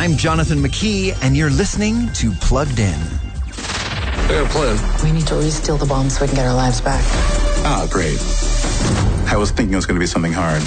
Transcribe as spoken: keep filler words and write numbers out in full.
I'm Jonathan McKee, and you're listening to Plugged In. I got a plan. We need to re-steal the bomb so we can get our lives back. Ah, great. I was thinking it was going to be something hard.